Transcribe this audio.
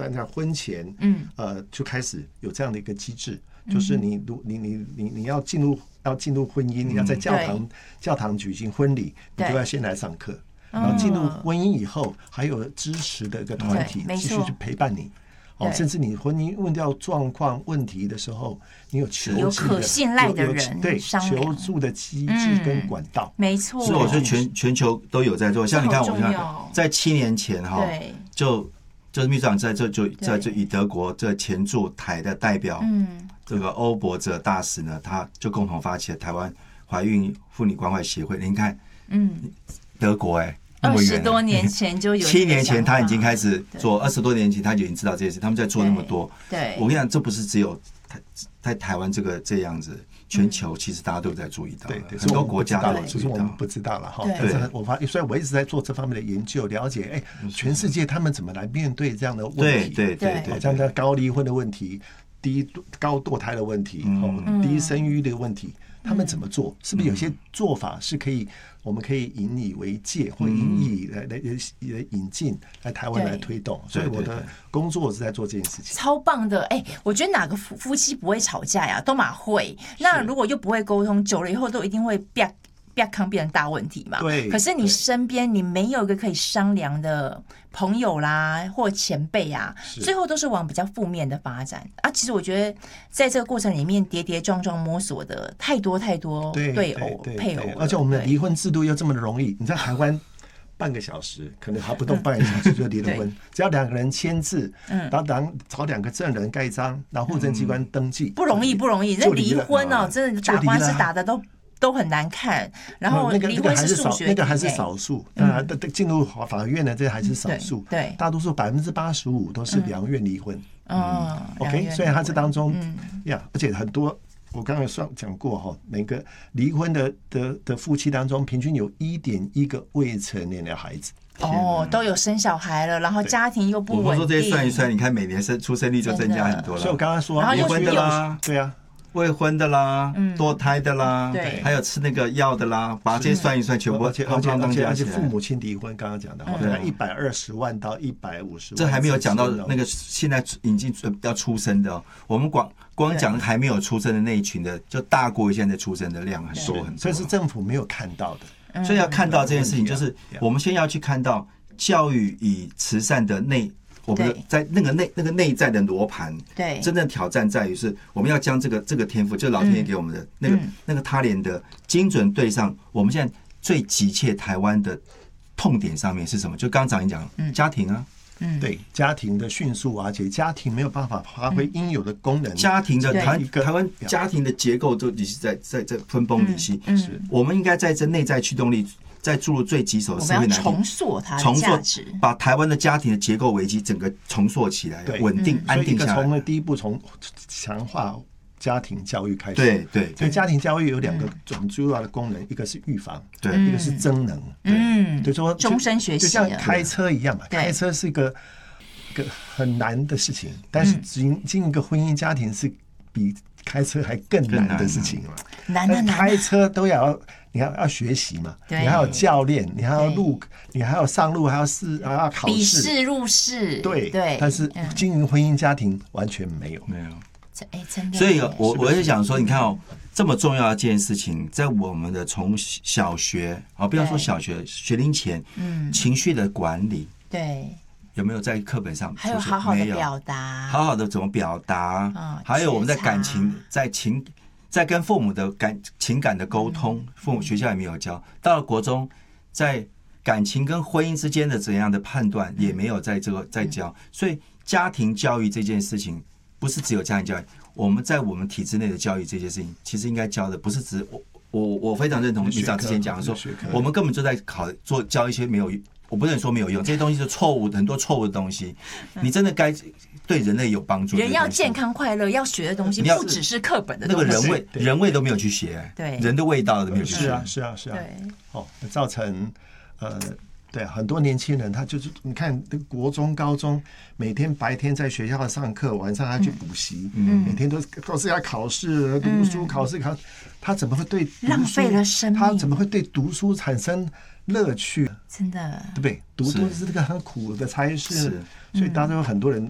大家婚前就开始有这样的一个机制，就是你要进入婚姻，你要在教堂举行婚礼，你就要先来上课。然后进入婚姻以后，还有支持的一个团体继续去陪伴你。甚至你婚姻问到状况问题的时候，你有可信赖的人， 对求助的机制跟管道， 没错。 所以我觉得全球都有在做。像你看，我看在7年前就是秘书长在这以德国这前驻台的代表，这个欧博哲大使呢，他就共同发起了台湾怀孕妇女关怀协会。您看，德国 20多年前就有 ，7年前他已经开始做，20多年前他就已经知道这件事，他们在做那么多。 对， 我跟你讲，这不是只有在台湾这样子，全球其实大家都有在注意到， 对， 很多国家都有注意到， 我们不知道了哈。但是我发现，所以我一直在做这方面的研究，了解全世界他们怎么来面对这样的问题， 对， 像这高离婚的问题、高堕胎的问题、低生育的问题。他们怎么做？是不是有些做法是我们可以引以为戒，或引以来引进来台湾来推动？所以我的工作是在做这件事情， 超棒的。我觉得哪个夫妻不会吵架呀？都蛮会。那如果又不会沟通，久了以后都一定会变成大问题嘛。 对。 可是你身边你没有一个可以商量的朋友啦，或前辈啊，最后都是往比较负面的发展啊。其实我觉得在这个过程里面跌跌撞撞摸索的太多对偶配偶， 而且我们的离婚制度又这么的容易，你在台湾半个小时，可能还不到半个小时就离了婚，只要2个人签字，然后找2个证人盖章，然后户政机关登记， 不容易。那离婚真的打官司打的都很难看，然后离婚是数学， 那个还是少数。进入法院的这还是少数， 对， 大多数85%都是2院离婚。OK， 所以他这当中而且很多我刚才讲过每个离婚的夫妻当中，平均有1.1个未成年的孩子。 都有生小孩了，然后家庭又不稳定。 我说这些算一算，你看每年出生率就增加很多了。 所以我刚刚说离婚的啦， 对啊。 未婚的啦，堕胎的啦，还有吃那个药的啦，把这些算一算，全部而且父母亲离婚，刚刚讲的，120万到150万， 这还没有讲到那个现在已经要出生的，我们光讲还没有出生的那一群的，就大过于现在出生的量很多很多， 所以是政府没有看到的， 所以要看到这件事情，就是我们先要去看到教育与慈善的我们在那个内在的罗盘， 对， 真正挑战在于是我们要将这个天赋，就是老天爷给我们的那个他连的精准对上我们现在最急切台湾的痛点上面是什么？就刚才你讲家庭啊， 对，家庭的迅速瓦解，家庭没有办法发挥应有的功能， 家庭的台湾家庭的结构都已经在分崩离析，我们应该在这内在驱动力。在注入最棘手的社会难题， 重塑它的价值， 把台湾的家庭的结构危机整个重塑起来，稳定安定下来。 从第一步从强化家庭教育开始， 对， 所以家庭教育有2个很重要的功能，一个是预防， 对， 一个是增能，就说终身学习， 就像开车一样嘛，开车是一个很难的事情，但是进一个婚姻家庭是比开车还更难的事情嘛， 难， 开车都你要学习嘛，你还有教练，你还要你还要上路，还要考试， 笔试入试， 对。但是经营婚姻家庭完全没有。 真的。 所以我是想说，你看这么重要的一件事情，在我们的从小学不要说小学学龄前，情绪的管理， 对。 有没有在课本上？ 还有好好的表达， 好好的怎么表达？还有我们在感情，在跟父母的情感的沟通，父母学校也没有教。到了国中，在感情跟婚姻之间的怎样的判断，也没有在教。所以家庭教育这件事情，不是只有家庭教育，我们在我们体制内的教育这件事情，其实应该教的不是只我非常认同李长之前讲的说，我们根本就在教一些没有。我不能说没有用，这些东西是错误的，很多错误的东西。你真的该对人类有帮助。 人要健康快乐，要学的东西不只是课本的东西。 那个人味都没有去学， 对， 人的味道都没有去学。 是啊。 对， 造成对很多年轻人，他就是你看国中、高中，每天白天在学校上课，晚上他去补习，每天都是要考试、读书、考试，他怎么会对浪费了生命？ 他怎么会对读书产生乐趣？ 真的， 对不对？读书是这个很苦的差事，所以大家有很多人